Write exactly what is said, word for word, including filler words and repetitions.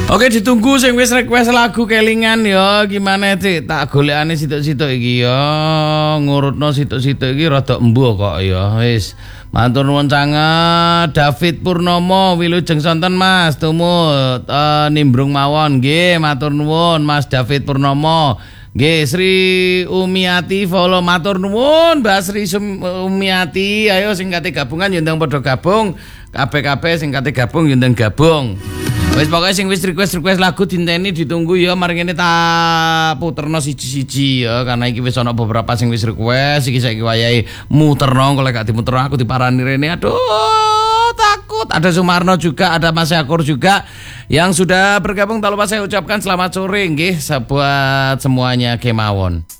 Oke, ditunggu sing wis request lagu kelingan ya. Gimana sih? Tak golekane situk-situk iki ya. Ngurutno situk-situk iki rada embuh kok ya. Wis. Matur nuwun sanget David Purnomo Wilujeng sonten Mas. Tumut uh, nimbrung mawon nggih. Matur nuwun Mas David Purnomo. Nggih, Sri Umiati follow matur nuwun Mbak Sri Umiati. Ayo sing kate gabungan yo ndang padha gabung. Kabeh-kabeh sing kate gabung yo ndang gabung. Wes pokoknya sing wis request-request lagu dinteni ditunggu ya, mari ngene tak puterno siji-siji ya, karena iki wis ana beberapa sing wis request, iki saiki wayahe muterno, kalau gak dimuterno aku diparani rene. Aduh, takut. Ada Sumarno juga, ada Mas Yakur juga yang sudah bergabung. Tak lupa saya ucapkan selamat sore nggih buat semuanya kemawon.